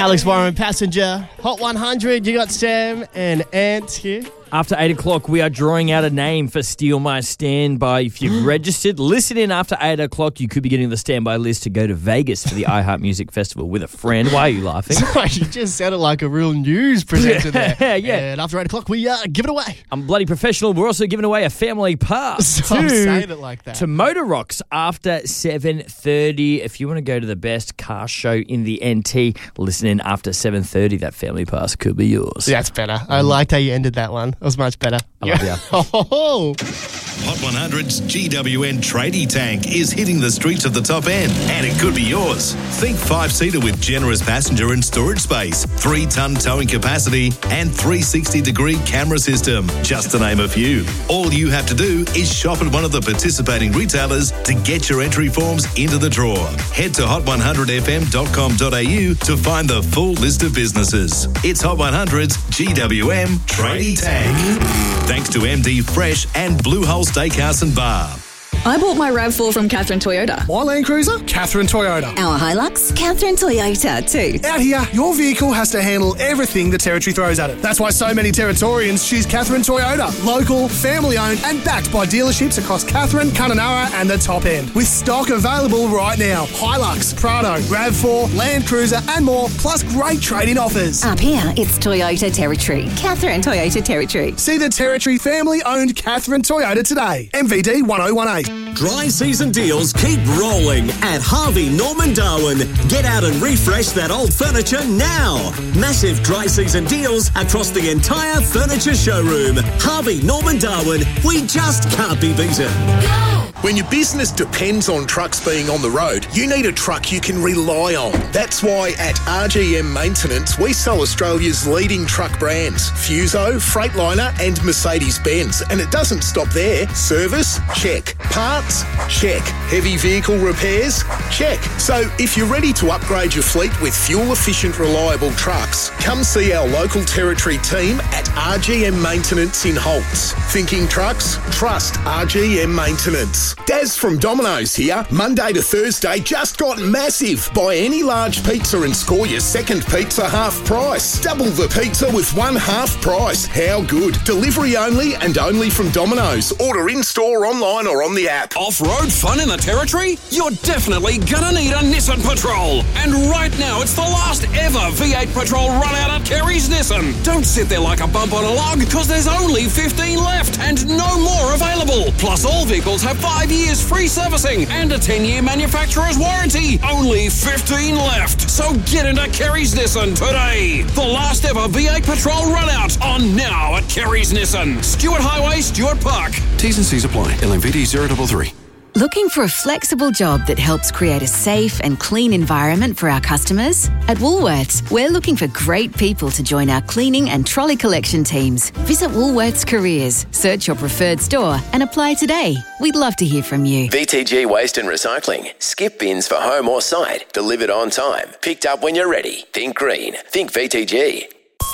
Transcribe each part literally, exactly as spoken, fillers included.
Alex Warren, Passenger. Hot one hundred, you got Sam and Ant here. After eight o'clock, we are drawing out a name for Steal My Standby. If you've registered, listen in after eight o'clock. You could be getting the standby list to go to Vegas for the iHeart Music Festival with a friend. Why are you laughing? Sorry, you just sounded like a real news presenter there. Yeah, yeah. And after eight o'clock, we uh, give it away. I'm bloody professional. We're also giving away a family pass So I'm saying it like that. to Motor Rocks after seven thirty. If you want to go to the best car show in the N T, listen in after seven thirty. That family pass could be yours. That's better. I liked how you ended that one. That was much better. I love you. Oh, Hot one hundred's G W N Tradie Tank is hitting the streets of the top end, and it could be yours. Think five-seater with generous passenger and storage space, three-ton towing capacity, and three sixty degree camera system, just to name a few. All you have to do is shop at one of the participating retailers to get your entry forms into the draw. Head to hot one hundred f m dot com dot a u to find the full list of businesses. It's Hot one hundred's G W M Tradie Tank. Thanks to M D Fresh and Blue Hole Steakhouse and Bar. I bought my RAV four from Catherine Toyota. My Land Cruiser? Catherine Toyota. Our Hilux? Catherine Toyota too. Out here, your vehicle has to handle everything the Territory throws at it. That's why so many Territorians choose Catherine Toyota. Local, family-owned and backed by dealerships across Catherine, Kununurra and the top end. With stock available right now. Hilux, Prado, RAV four, Land Cruiser and more, plus great trade-in offers. Up here, it's Toyota Territory. Catherine Toyota Territory. See the Territory family-owned Catherine Toyota today. M V D one oh one eight. Dry season deals keep rolling at Harvey Norman Darwin. Get out and refresh that old furniture now. Massive dry season deals across the entire furniture showroom. Harvey Norman Darwin, we just can't be beaten. When your business depends on trucks being on the road, you need a truck you can rely on. That's why at R G M Maintenance, we sell Australia's leading truck brands, Fuso, Freightliner and Mercedes-Benz. And it doesn't stop there. Service? Check. Parts? Check. Heavy vehicle repairs? Check. So if you're ready to upgrade your fleet with fuel-efficient, reliable trucks, come see our local Territory team at R G M Maintenance in Holtz. Thinking trucks? Trust R G M Maintenance. Daz from Domino's here. Monday to Thursday just got massive. Buy any large pizza and score your second pizza half price. Double the pizza with one half price. How good. Delivery only and only from Domino's. Order in-store, online or on the app. Off-road fun in the Territory? You're definitely gonna need a Nissan Patrol. And right now it's the last ever V eight Patrol run out at Kerry's Nissan. Don't sit there like a bump on a log, because there's only fifteen left and no more available. Plus all vehicles have five years free servicing and a ten-year manufacturer's warranty. Only fifteen left. So get into Kerry's Nissan today. The last ever V eight Patrol run out on now at Kerry's Nissan. Stewart Highway, Stewart Park. T's and C's apply. L M V D zero three three. Looking for a flexible job that helps create a safe and clean environment for our customers? At Woolworths, we're looking for great people to join our cleaning and trolley collection teams. Visit Woolworths Careers, search your preferred store and apply today. We'd love to hear from you. V T G Waste and Recycling. Skip bins for home or site. Delivered on time. Picked up when you're ready. Think green. Think V T G.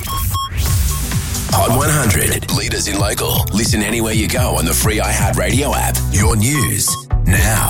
Hot one hundred. Leaders in local. Listen anywhere you go on the free iHeart Radio app. Your news now.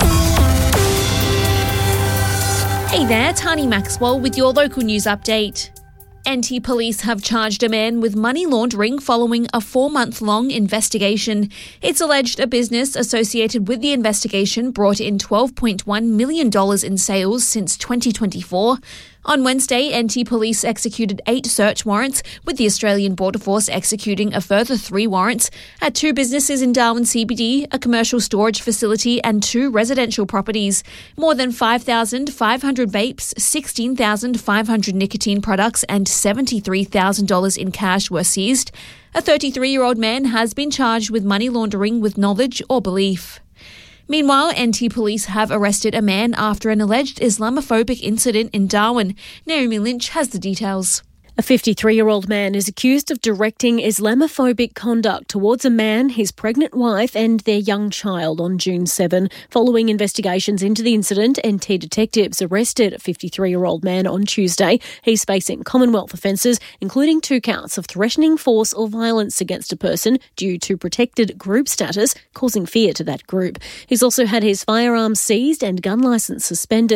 Hey there, Tani Maxwell with your local news update. N T Police have charged a man with money laundering following a four-month-long investigation. It's alleged a business associated with the investigation brought in twelve point one million dollars in sales since twenty twenty-four. On Wednesday, N T Police executed eight search warrants, with the Australian Border Force executing a further three warrants at two businesses in Darwin C B D, a commercial storage facility and two residential properties. More than five thousand five hundred vapes, sixteen thousand five hundred nicotine products and seventy-three thousand dollars in cash were seized. A thirty-three-year-old man has been charged with money laundering with knowledge or belief. Meanwhile, N T Police have arrested a man after an alleged Islamophobic incident in Darwin. Naomi Lynch has the details. A fifty-three-year-old man is accused of directing Islamophobic conduct towards a man, his pregnant wife and their young child on June seventh. Following investigations into the incident, N T detectives arrested a fifty-three-year-old man on Tuesday. He's facing Commonwealth offences, including two counts of threatening force or violence against a person due to protected group status, causing fear to that group. He's also had his firearms seized and gun licence suspended.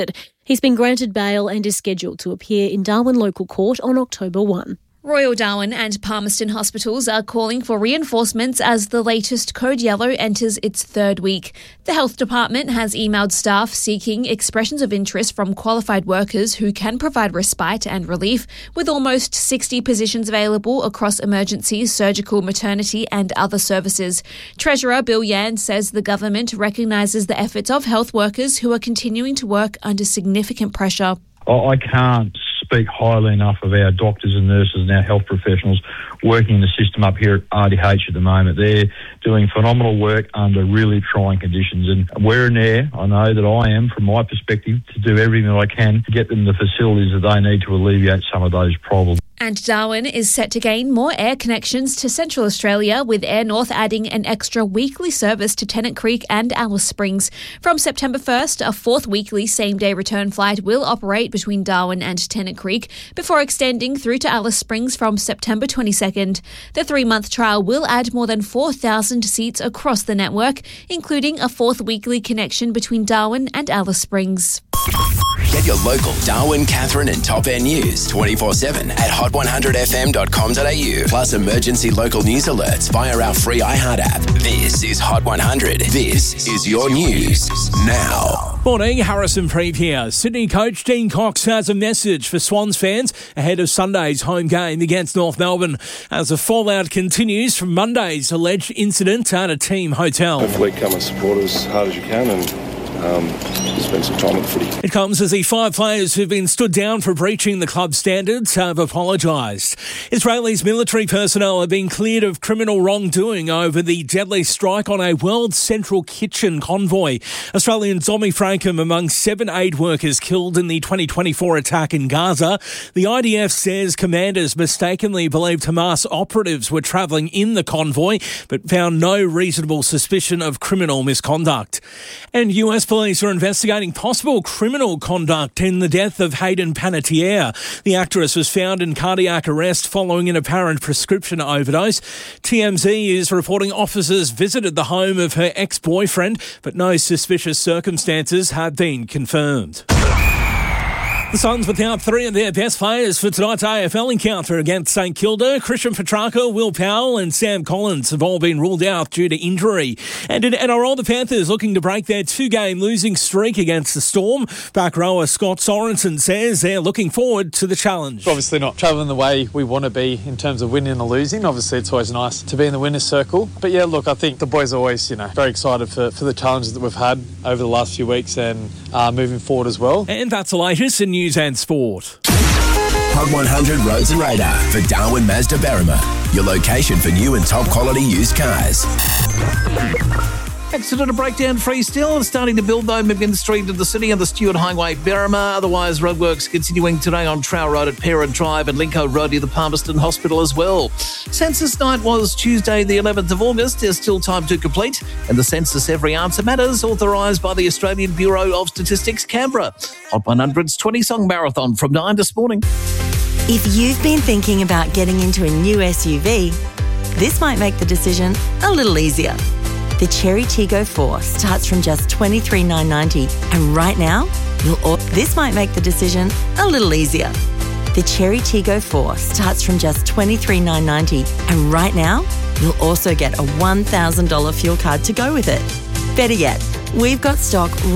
He's been granted bail and is scheduled to appear in Darwin Local Court on October first. Royal Darwin and Palmerston hospitals are calling for reinforcements as the latest Code Yellow enters its third week. The health department has emailed staff seeking expressions of interest from qualified workers who can provide respite and relief, with almost sixty positions available across emergencies, surgical, maternity and other services. Treasurer Bill Yan says the government recognises the efforts of health workers who are continuing to work under significant pressure. I can't speak highly enough of our doctors and nurses and our health professionals working in the system up here at R D H at the moment. They're doing phenomenal work under really trying conditions, and we're in there, I know that I am, from my perspective, to do everything that I can to get them the facilities that they need to alleviate some of those problems. And Darwin is set to gain more air connections to Central Australia, with Air North adding an extra weekly service to Tennant Creek and Alice Springs. From September first, a fourth weekly same-day return flight will operate between Darwin and Tennant Creek before extending through to Alice Springs from September twenty-second. The three-month trial will add more than four thousand seats across the network, including a fourth weekly connection between Darwin and Alice Springs. Get your local Darwin, Katherine and Top End news twenty-four seven at hot one hundred f m dot com dot a u. Plus emergency local news alerts via our free iHeart app. This is Hot one hundred. This is your news now. Morning, Harrison Preeve here. Sydney coach Dean Cox has a message for Swans fans ahead of Sunday's home game against North Melbourne, as the fallout continues from Monday's alleged incident at a team hotel. Hopefully come and support as hard as you can and Um, spend some time with the footy. It comes as the five players who've been stood down for breaching the club standards have apologised. Israel's military personnel have been cleared of criminal wrongdoing over the deadly strike on a World Central Kitchen convoy. Australian Zombie Frankham among seven aid workers killed in the twenty twenty-four attack in Gaza. The I D F says commanders mistakenly believed Hamas operatives were travelling in the convoy, but found no reasonable suspicion of criminal misconduct. And U S police are investigating possible criminal conduct in the death of Hayden Panettiere. The actress was found in cardiac arrest following an apparent prescription overdose. T M Z is reporting officers visited the home of her ex-boyfriend, but no suspicious circumstances have been confirmed. The Suns without three of their best players for tonight's A F L encounter against St Kilda. Christian Petrarca, Will Powell and Sam Collins have all been ruled out due to injury. And in N R L, the Panthers looking to break their two-game losing streak against the Storm. Back rower Scott Sorensen says they're looking forward to the challenge. Obviously not travelling the way we want to be in terms of winning or losing. Obviously it's always nice to be in the winner's circle. But yeah, look, I think the boys are always, you know, very excited for, for the challenges that we've had over the last few weeks and uh, moving forward as well. And that's the latest in news and sport. Hot one hundred Roads and Radar for Darwin Mazda Berrima, your location for new and top quality used cars. Accident to breakdown free still. Starting to build though, moving the street to the city on the Stewart Highway, Berrima. Otherwise, roadworks continuing today on Trow Road at Parent Drive and Lincoln Road near the Palmerston Hospital as well. Census night was Tuesday the eleventh of August. There's still time to complete. And the census Every Answer Matters, authorised by the Australian Bureau of Statistics, Canberra. Hot one hundred's twenty-song marathon from nine this morning. If you've been thinking about getting into a new S U V, this might make the decision a little easier. The Cherry Tiggo four starts from just twenty-three thousand nine hundred ninety dollars, and right now, you'll all- this might make the decision a little easier. The Cherry Tiggo four starts from just twenty-three thousand nine hundred ninety dollars, and right now, you'll also get a one thousand dollars fuel card to go with it. Better yet, we've got stock